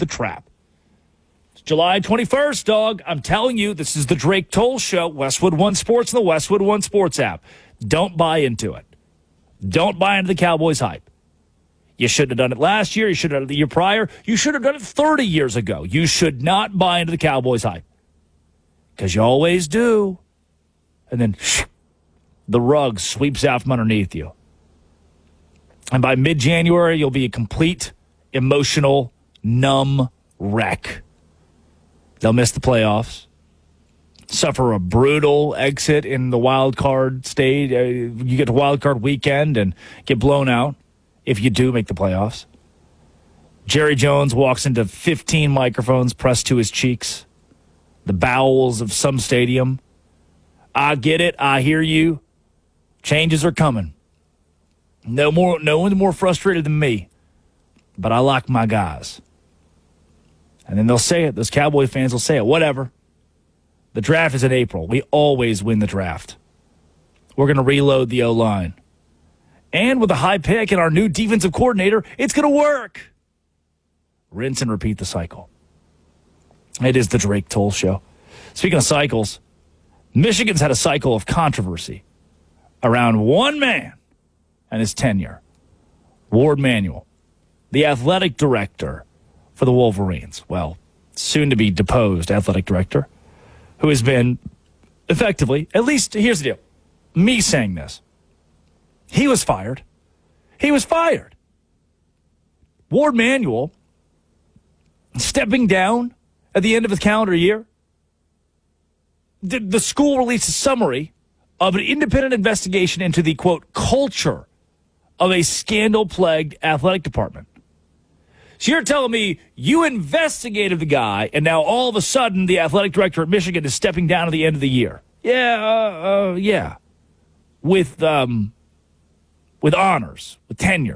the trap. It's July 21st, dog. I'm telling you, this is the Drake Toll Show, Westwood One Sports and the Westwood One Sports app. Don't buy into it. Don't buy into the Cowboys hype. You shouldn't have done it last year. You should have done it the year prior. You should have done it 30 years ago. You should not buy into the Cowboys hype. Because you always do. And then the rug sweeps out from underneath you. And by mid-January, you'll be a complete, emotional, numb wreck. They'll miss the playoffs. Suffer a brutal exit in the wild card stage. You get to wild card weekend and get blown out if you do make the playoffs. Jerry Jones walks into 15 microphones pressed to his cheeks. The bowels of some stadium. I get it. I hear you. Changes are coming. No one more frustrated than me. But I like my guys. And then they'll say it. Those Cowboy fans will say it. Whatever. The draft is in April. We always win the draft. We're going to reload the O-line. And with a high pick and our new defensive coordinator, it's going to work. Rinse and repeat the cycle. It is the Drake Toll Show. Speaking of cycles, Michigan's had a cycle of controversy around one man and his tenure. Ward Manuel, the athletic director for the Wolverines. Well, soon to be deposed athletic director, who has been effectively, at least, here's the deal. Me saying this. He was fired. He was fired. Ward Manuel stepping down at the end of his calendar year. The school released a summary of an independent investigation into the, quote, culture of a scandal-plagued athletic department. So you're telling me you investigated the guy, and now all of a sudden the athletic director at Michigan is stepping down at the end of the year? Yeah. With honors, with tenure.